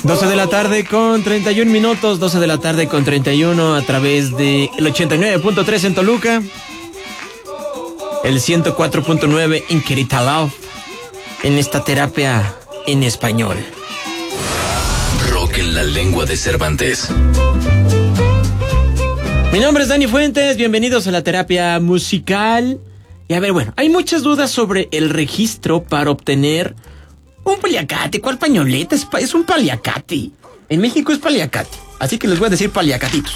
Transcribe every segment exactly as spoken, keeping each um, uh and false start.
doce de la tarde con treinta y un minutos, doce de la tarde con treinta y uno a través de el ochenta y nueve punto tres en Toluca, el ciento cuatro punto nueve en Querétaro, en esta terapia en español. Rock en la lengua de Cervantes. Mi nombre es Dani Fuentes, bienvenidos a la terapia musical. Y a ver, bueno, hay muchas dudas sobre el registro para obtener un paliacate. ¿Cuál pañoleta? Es, pa- es un paliacate. En México es paliacate, así que les voy a decir paliacatitos.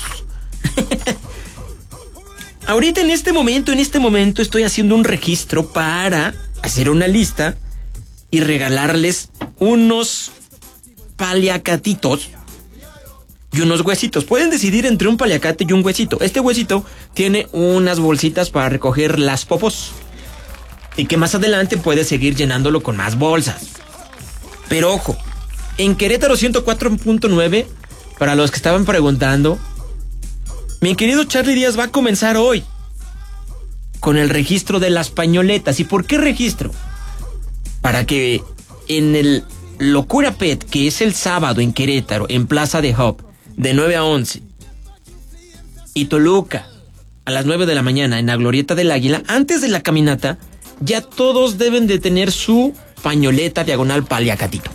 Ahorita en este momento, en este momento estoy haciendo un registro para hacer una lista y regalarles unos paliacatitos y unos huesitos. Pueden decidir entre un paliacate y un huesito. Este huesito tiene unas bolsitas para recoger las popos y que más adelante puede seguir llenándolo con más bolsas. Pero ojo, en Querétaro ciento cuatro punto nueve, para los que estaban preguntando, mi querido Charlie Díaz va a comenzar hoy con el registro de las pañoletas. ¿Y por qué registro? Para que en el Locura Pet, que es el sábado en Querétaro, en Plaza de Hub, de nueve a once, y Toluca, a las nueve de la mañana, en la Glorieta del Águila, antes de la caminata, ya todos deben de tener su pañoleta diagonal paliacatito.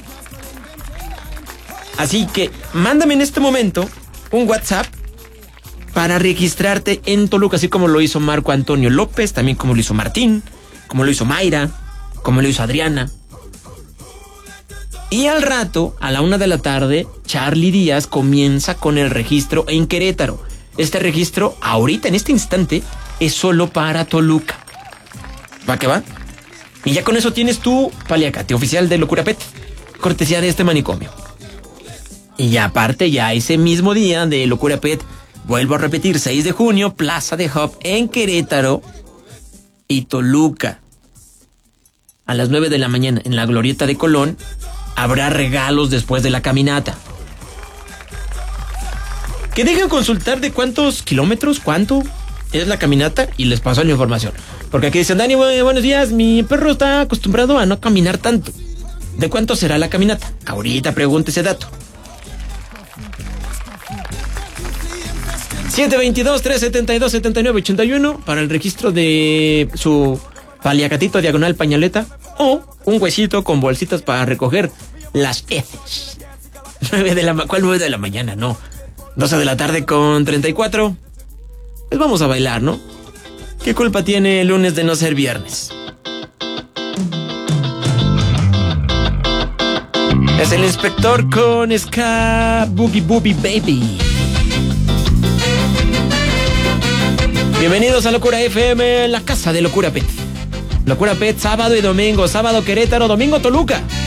Así que, mándame en este momento un WhatsApp para registrarte en Toluca, así como lo hizo Marco Antonio López, también como lo hizo Martín, como lo hizo Mayra, como lo hizo Adriana. Y al rato, a la una de la tarde, Charlie Díaz comienza con el registro en Querétaro. Este registro, ahorita, en este instante, es solo para Toluca. ¿Va que va? Y ya con eso tienes tu paliacate oficial de Locura Pet, cortesía de este manicomio. Y aparte, ya ese mismo día de Locura Pet, vuelvo a repetir, seis de junio, Plaza de Hub en Querétaro y Toluca. A las nueve de la mañana, en la Glorieta de Colón, habrá regalos después de la caminata. Que dejen consultar de cuántos kilómetros, cuánto es la caminata y les paso la información. Porque aquí dicen, Dani, buenos días, mi perro está acostumbrado a no caminar tanto. ¿De cuánto será la caminata? Ahorita pregunte ese dato. siete veintidós, trescientos setenta y dos, setenta y nueve, ochenta y uno para el registro de su paliacatito diagonal pañoleta o un huesito con bolsitas para recoger las heces. nueve de la ma- ¿Cuál nueve de la mañana? No. doce de la tarde con treinta y cuatro. Pues vamos a bailar, ¿no? ¿Qué culpa tiene el lunes de no ser viernes? Es el inspector con Ska Boogie Boogie Baby. Bienvenidos a Locura F M, la casa de Locura Pet. Locura Pet, sábado y domingo. Sábado Querétaro, domingo Toluca.